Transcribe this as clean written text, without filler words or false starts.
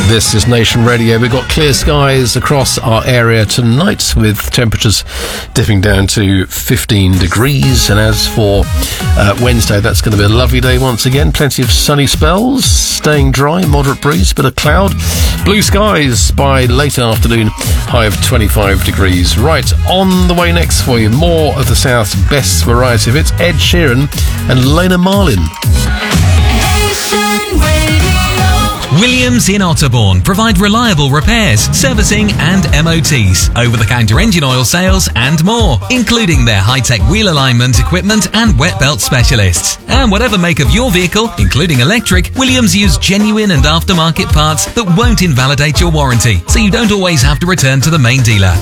This is Nation Radio. We've got clear skies across our area tonight with temperatures dipping down to 15 degrees. And as for Wednesday, that's going to be a lovely day once again. Plenty of sunny spells, staying dry, moderate breeze, bit of cloud. Blue skies by late afternoon, high of 25 degrees. Right, on the way next for you, more of the South's best variety of hits. Ed Sheeran and Lena Marlin. Williams in Otterbourne provide reliable repairs, servicing and MOTs, over-the-counter engine oil sales and more, including their high-tech wheel alignment equipment and wet belt specialists. And whatever make of your vehicle, including electric, Williams use genuine and aftermarket parts that won't invalidate your warranty, so you don't always have to return to the main dealer.